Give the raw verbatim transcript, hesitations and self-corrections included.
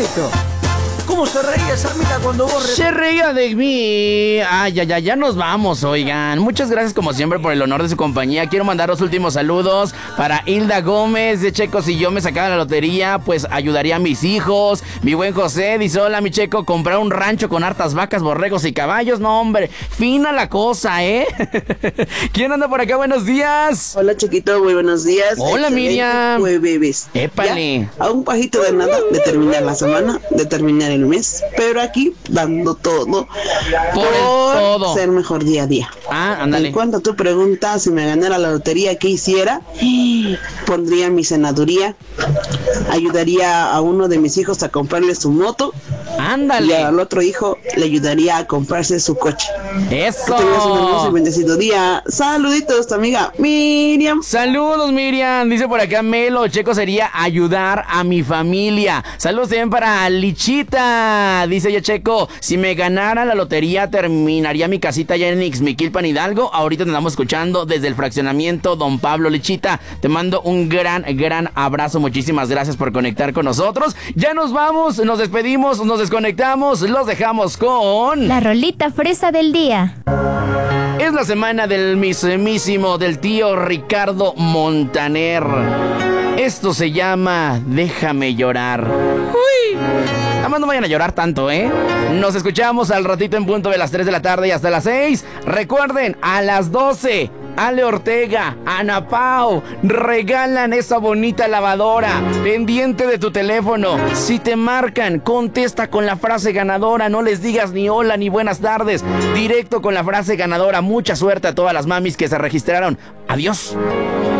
chiquito. ¿Cómo se reía esa amiga cuando vos... Re... Se reía de mí. Ay, ya, ya, ya nos vamos, oigan. Muchas gracias como siempre por el honor de su compañía. Quiero mandar los últimos saludos para Hilda Gómez. De Checo, si yo me sacaba la lotería, pues ayudaría a mis hijos. Mi buen José dice, hola, mi Checo, comprar un rancho con hartas vacas, borregos y caballos. No, hombre, fina la cosa, ¿eh? ¿Quién anda por acá? Buenos días. Hola, chiquito, muy buenos días. Hola, Miriam. Jueves. Épale. Ya, a un pajito de nada de terminar la semana, de terminar el mes, pero aquí dando todo por, por el todo. Ser mejor día a día. Ah, ándale. En cuanto a tu pregunta, si me ganara la lotería, ¿qué hiciera? Pondría mi senaduría, ayudaría a uno de mis hijos a comprarle su moto. Ándale. Y al otro hijo le ayudaría a comprarse su coche. Eso. Que tengas un hermoso y bendecido día. Saluditos, tu amiga Miriam. Saludos, Miriam. Dice por acá Melo, Checo sería ayudar a mi familia. Saludos también para Lichita. Dice yo, Checo, si me ganara la lotería, terminaría mi casita allá en Ixmiquilpan, Hidalgo. Ahorita te andamos escuchando desde el fraccionamiento Don Pablo. Lichita, te mando un gran, gran abrazo. Muchísimas gracias por conectar con nosotros. Ya nos vamos, nos despedimos, nos desconectamos, los dejamos con... La rolita fresa del día. Es la semana del mismísimo, del tío Ricardo Montaner. Esto se llama Déjame llorar. Uy, nada más no vayan a llorar tanto, ¿eh? Nos escuchamos al ratito en punto de las tres de la tarde y hasta las seis. Recuerden, a las doce, Ale Ortega, Ana Pao regalan esa bonita lavadora. Pendiente de tu teléfono. Si te marcan, contesta con la frase ganadora. No les digas ni hola ni buenas tardes. Directo con la frase ganadora. Mucha suerte a todas las mamis que se registraron. Adiós.